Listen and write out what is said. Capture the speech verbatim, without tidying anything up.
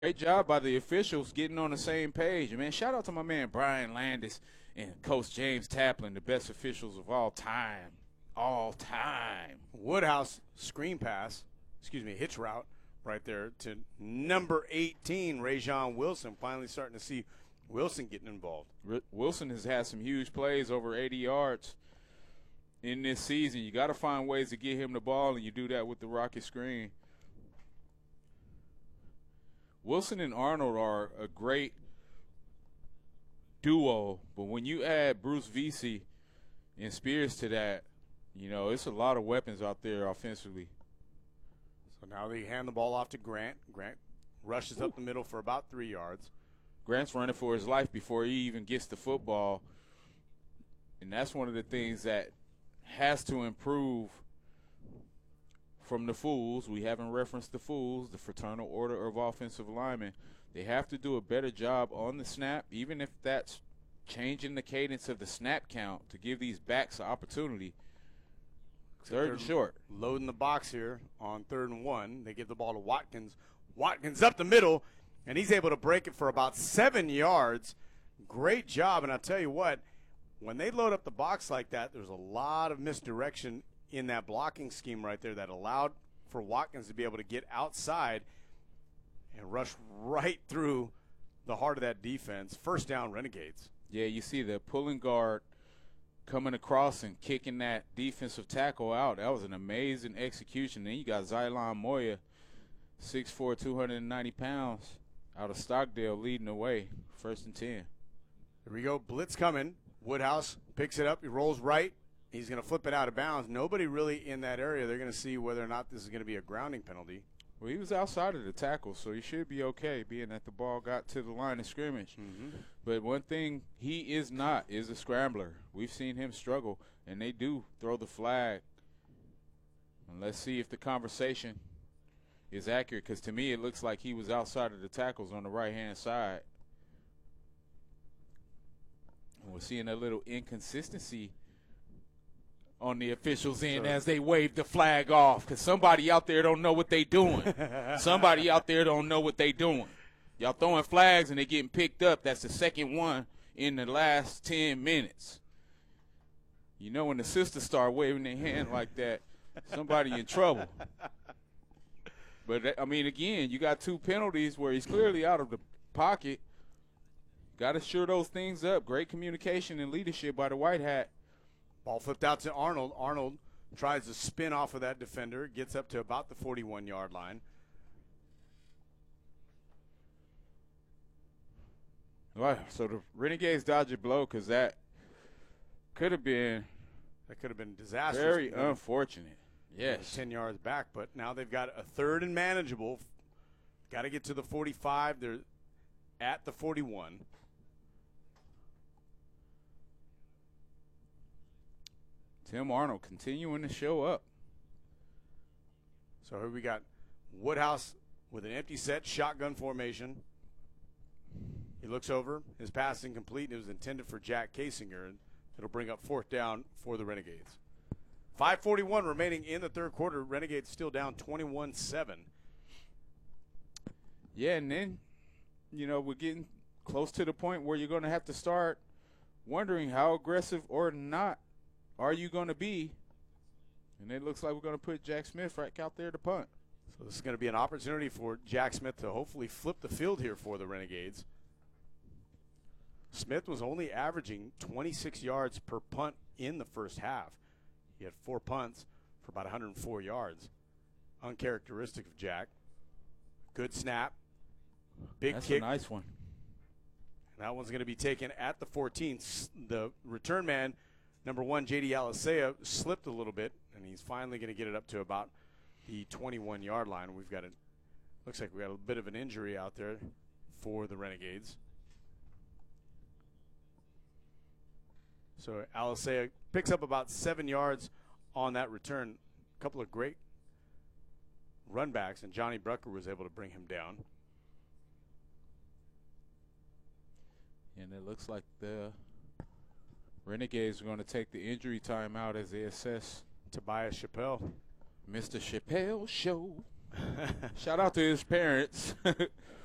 Great job by the officials getting on the same page. Man, shout out to my man Brian Landis and Coach James Taplin, the best officials of all time. All time. Woodhouse screen pass, excuse me, hitch route right there to number eighteen, Rajon Wilson. Finally starting to see Wilson getting involved. R- Wilson has had some huge plays over eighty yards in this season. You got to find ways to get him the ball, and you do that with the rocket screen. Wilson and Arnold are a great duo, but when you add Bruce Vesey and Spears to that, you know, it's a lot of weapons out there offensively. So now they hand the ball off to Grant. Grant rushes Ooh. up the middle for about three yards. Grant's running for his life before he even gets the football, and that's one of the things that has to improve from the Fools. We haven't referenced the Fools, the Fraternal Order of Offensive Linemen. They have to do a better job on the snap, even if that's changing the cadence of the snap count to give these backs an opportunity. Third and short. Loading the box here on third and one. They give the ball to Watkins. Watkins up the middle, and he's able to break it for about seven yards. Great job, and I'll tell you what, when they load up the box like that, there's a lot of misdirection in that blocking scheme right there that allowed for Watkins to be able to get outside and rush right through the heart of that defense. First down, Renegades. Yeah, you see the pulling guard coming across and kicking that defensive tackle out. That was an amazing execution. Then you got Xylon Moya, six foot four, two hundred ninety pounds, out of Stockdale leading the way. First and ten. Here we go. Blitz coming. Woodhouse picks it up. He rolls right. He's going to flip it out of bounds. Nobody really in that area. They're going to see whether or not this is going to be a grounding penalty. Well, he was outside of the tackle, so he should be okay, being that the ball got to the line of scrimmage. Mm-hmm. But one thing he is not is a scrambler. We've seen him struggle, and they do throw the flag. And let's see if the conversation is accurate, because to me it looks like he was outside of the tackles on the right-hand side. And we're seeing a little inconsistency on the officials' end sure. as they wave the flag off, because somebody out there don't know what they doing. Somebody out there don't know what they doing. Y'all throwing flags and they getting picked up. That's the second one in the last ten minutes. You know, when the sisters start waving their hand like that, somebody in trouble. But, I mean, again, you got two penalties where he's clearly out of the pocket. Got to sure those things up. Great communication and leadership by the White Hat. Ball flipped out to Arnold. Arnold tries to spin off of that defender, gets up to about the forty-one-yard line. Wow, so the Renegades dodge a blow, because that could have been that could have been disastrous. Very unfortunate. Yes. ten yards back, but now they've got a third and manageable. Got to get to the forty-five. They're at the forty-one. Tim Arnold continuing to show up. So here we got Woodhouse with an empty set, shotgun formation. He looks over. His pass is incomplete. It was intended for Jack Kasinger. It'll bring up fourth down for the Renegades. five forty-one remaining in the third quarter. Renegades still down twenty-one seven. Yeah, and then, you know, we're getting close to the point where you're going to have to start wondering how aggressive or not are you going to be? And it looks like we're going to put Jack Smith right out there to punt. So this is going to be an opportunity for Jack Smith to hopefully flip the field here for the Renegades. Smith was only averaging twenty-six yards per punt in the first half. He had four punts for about one hundred four yards. Uncharacteristic of Jack. Good snap. Big That's kick. a nice one. That one's going to be taken at the fourteen. The return man, number one, J D Alisea, slipped a little bit, and he's finally going to get it up to about the twenty-one-yard line. We've got a looks like we got a bit of an injury out there for the Renegades. So Alisea picks up about seven yards on that return. A couple of great run backs, and Johnny Brucker was able to bring him down. And it looks like the Renegades are going to take the injury time out as they assess Tobias Chappelle. Mister Chappelle Show. Shout out to his parents.